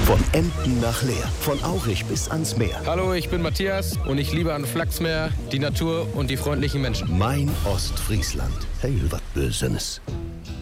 Von Emden nach Leer, von Aurich bis ans Meer. Hallo, ich bin Matthias und ich liebe an Flachsmeer die Natur und die freundlichen Menschen. Mein Ostfriesland. Hey, was Bösenes.